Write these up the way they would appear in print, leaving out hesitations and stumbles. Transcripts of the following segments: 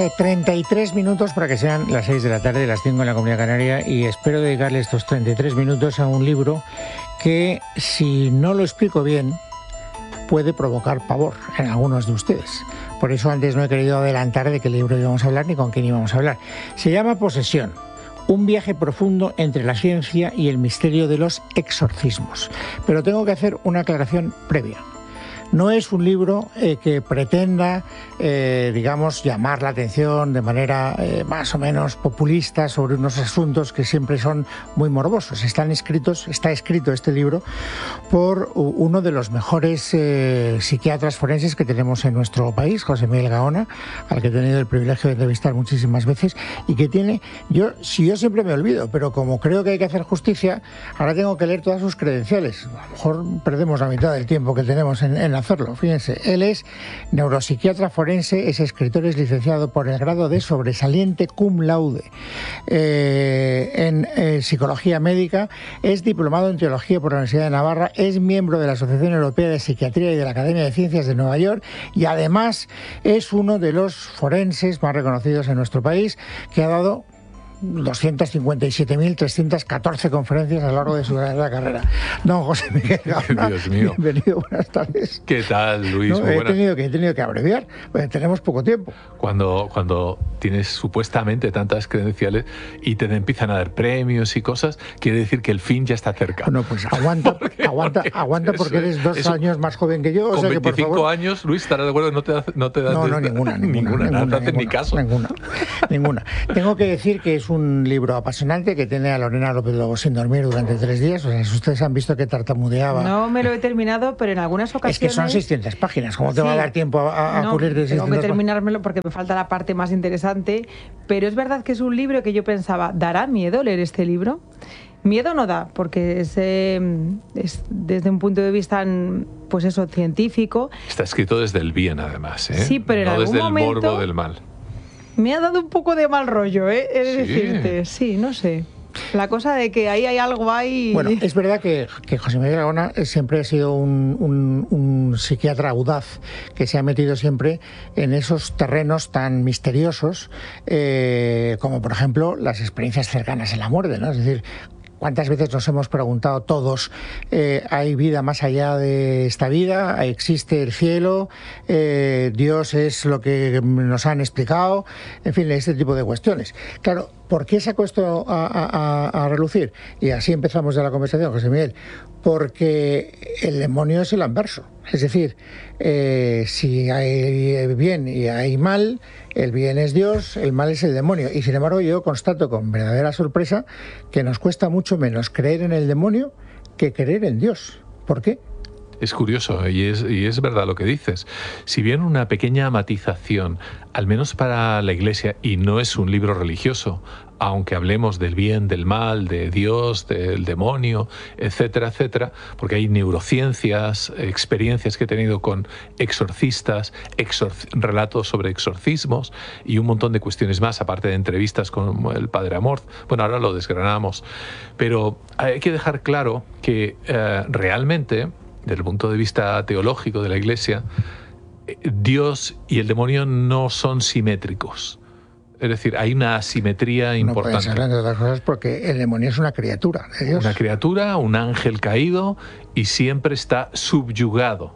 33 minutos para que sean las 6 de la tarde, las 5 en la Comunidad Canaria, y espero dedicarle estos 33 minutos a un libro que, si no lo explico bien, puede provocar pavor en algunos de ustedes. Por eso antes no he querido adelantar de qué libro íbamos a hablar ni con quién íbamos a hablar. Se llama Posesión, un viaje profundo entre la ciencia y el misterio de los exorcismos. Pero tengo que hacer una aclaración previa. No es un libro que pretenda, digamos, llamar la atención de manera más o menos populista sobre unos asuntos que siempre son muy morbosos. Está escrito este libro por uno de los mejores psiquiatras forenses que tenemos en nuestro país, José Miguel Gaona, al que he tenido el privilegio de entrevistar muchísimas veces, y que tiene, yo siempre me olvido, pero como creo que hay que hacer justicia, ahora tengo que leer todas sus credenciales. A lo mejor perdemos la mitad del tiempo que tenemos en hacerlo. Fíjense, él es neuropsiquiatra forense, es escritor, es licenciado por el grado de sobresaliente cum laude en psicología médica, es diplomado en teología por la Universidad de Navarra, es miembro de la Asociación Europea de Psiquiatría y de la Academia de Ciencias de Nueva York, y además es uno de los forenses más reconocidos en nuestro país, que ha dado 257.314 conferencias a lo largo de su carrera. Don José Miguel Gaona, Dios mío. Bienvenido, buenas tardes. ¿Qué tal, Luis? No, he tenido que abreviar, pues tenemos poco tiempo. Cuando tienes supuestamente tantas credenciales y te empiezan a dar premios y cosas, quiere decir que el fin ya está cerca. Bueno, pues aguanta porque eres 2 años más joven que yo. Con o sea 25 que, por favor, años, Luis, ¿estarás de acuerdo? No te da ninguna. No te hacen ni caso. Ninguna. Tengo que decir que es un libro apasionante que tiene a Lorena López Lobo sin dormir durante 3 días. O sea, si ustedes han visto que tartamudeaba. No me lo he terminado, pero en algunas ocasiones... Es que son 600 páginas. ¿Cómo te va a dar tiempo a cubrir de 600 páginas? Tengo que terminármelo porque me falta la parte más interesante. Pero es verdad que es un libro que yo pensaba, ¿dará miedo leer este libro? Miedo no da, porque es desde un punto de vista, pues eso, científico. Está escrito desde el bien, además, ¿eh? Sí, pero en no algún desde momento el morbo del mal. Me ha dado un poco de mal rollo, he de Sí. decirte. Sí, no sé. La cosa de que ahí hay algo ahí... Bueno, es verdad que José Miguel Gaona siempre ha sido un psiquiatra audaz, que se ha metido siempre en esos terrenos tan misteriosos, como por ejemplo las experiencias cercanas a la muerte, ¿no? Es decir, ¿cuántas veces nos hemos preguntado todos, hay vida más allá de esta vida? ¿Existe el cielo? ¿Dios es lo que nos han explicado? En fin, este tipo de cuestiones. Claro, ¿por qué saco esto a relucir? Y así empezamos ya la conversación, José Miguel. Porque el demonio es el anverso. Es decir, si hay bien y hay mal, el bien es Dios, el mal es el demonio. Y sin embargo yo constato con verdadera sorpresa que nos cuesta mucho menos creer en el demonio que creer en Dios. ¿Por qué? Es curioso y es verdad lo que dices. Si bien una pequeña matización, al menos para la Iglesia, y no es un libro religioso, aunque hablemos del bien, del mal, de Dios, del demonio, etcétera, etcétera, porque hay neurociencias, experiencias que he tenido con exorcistas, relatos sobre exorcismos y un montón de cuestiones más, aparte de entrevistas con el padre Amorth. Bueno, ahora lo desgranamos. Pero hay que dejar claro que realmente, desde el punto de vista teológico de la Iglesia, Dios y el demonio no son simétricos. Es decir, hay una asimetría importante. No puedes hablar de otras cosas porque el demonio es una criatura de Dios. Una criatura, un ángel caído, y siempre está subyugado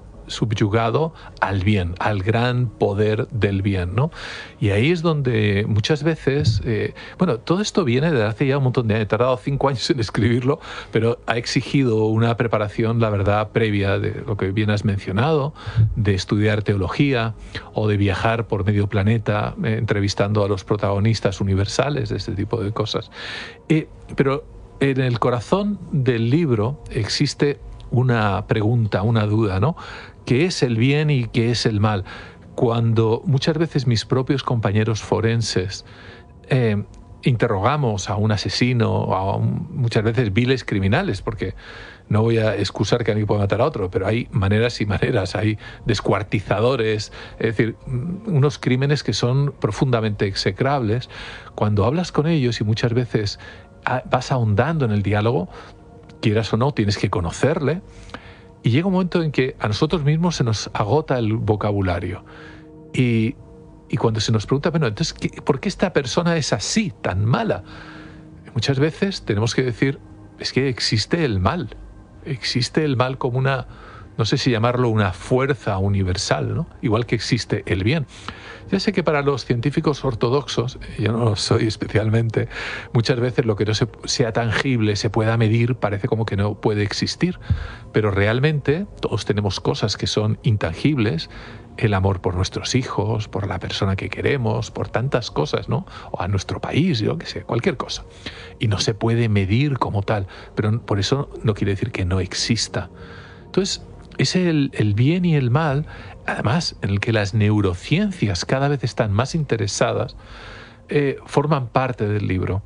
al bien, al gran poder del bien, ¿no? Y ahí es donde muchas veces, todo esto viene de hace ya un montón de años. He tardado 5 años en escribirlo, pero ha exigido una preparación, la verdad, previa de lo que bien has mencionado, de estudiar teología o de viajar por medio planeta entrevistando a los protagonistas universales de este tipo de cosas. Pero en el corazón del libro existe una pregunta, una duda, ¿no? ¿Qué es el bien y qué es el mal? Cuando muchas veces mis propios compañeros forenses interrogamos a un asesino, muchas veces viles criminales, porque no voy a excusar que alguien pueda matar a otro, pero hay maneras y maneras, hay descuartizadores, es decir, unos crímenes que son profundamente execrables. Cuando hablas con ellos y muchas veces vas ahondando en el diálogo, quieras o no, tienes que conocerle, y llega un momento en que a nosotros mismos se nos agota el vocabulario. Y Y cuando se nos pregunta, bueno, entonces, ¿por qué esta persona es así, tan mala? Muchas veces tenemos que decir, es que existe el mal. Existe el mal como una, no sé si llamarlo una fuerza universal, ¿no? Igual que existe el bien. Ya sé que para los científicos ortodoxos, yo no lo soy especialmente, muchas veces lo que no sea tangible, se pueda medir, parece como que no puede existir. Pero realmente todos tenemos cosas que son intangibles, el amor por nuestros hijos, por la persona que queremos, por tantas cosas, ¿no? O a nuestro país, yo qué sé, cualquier cosa. Y no se puede medir como tal, pero por eso no quiere decir que no exista. Entonces, es el bien y el mal, además, en el que las neurociencias cada vez están más interesadas, forman parte del libro.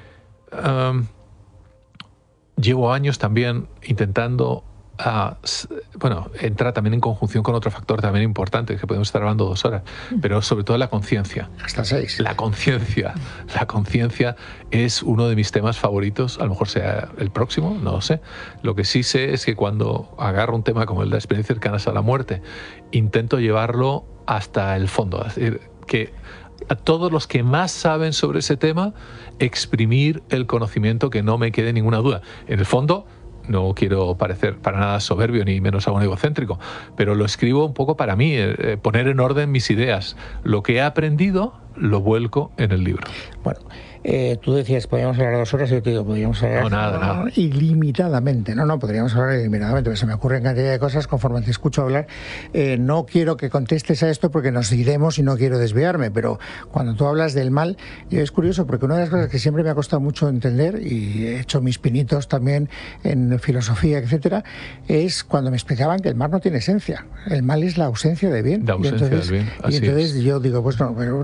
Llevo años también intentando entrar también en conjunción con otro factor también importante, que podemos estar hablando 2 horas, pero sobre todo la conciencia. Hasta 6. La conciencia. La conciencia es uno de mis temas favoritos, a lo mejor sea el próximo, no lo sé. Lo que sí sé es que cuando agarro un tema como el de experiencias cercanas a la muerte, intento llevarlo hasta el fondo, es decir, que a todos los que más saben sobre ese tema, exprimir el conocimiento, que no me quede ninguna duda. En el fondo, no quiero parecer para nada soberbio ni menos aún egocéntrico, pero lo escribo un poco para mí, poner en orden mis ideas. Lo que he aprendido lo vuelco en el libro. Bueno, tú decías, podríamos hablar 2 horas, y yo te digo, podríamos hablar nada. ilimitadamente. No, podríamos hablar ilimitadamente, pero se me ocurren cantidad de cosas conforme te escucho hablar. No quiero que contestes a esto porque nos iremos y no quiero desviarme, pero cuando tú hablas del mal, es curioso porque una de las cosas que siempre me ha costado mucho entender, y he hecho mis pinitos también en filosofía, etcétera, es cuando me explicaban que el mal no tiene esencia. El mal es la ausencia de bien. La ausencia del bien, así y entonces es. Yo digo, pues no, pero